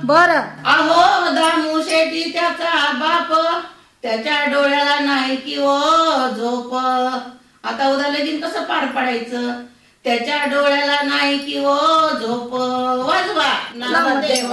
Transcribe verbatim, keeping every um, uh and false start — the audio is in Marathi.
बर अहो दामू शेट्टी त्याचा बाप, त्याच्या डोळ्याला नाही की ओ झोप. आता उद्या लगीन कसं पार पाडायचं? त्याच्या डोळ्याला नाही की ओ झोप. वाजवा नामदेवा.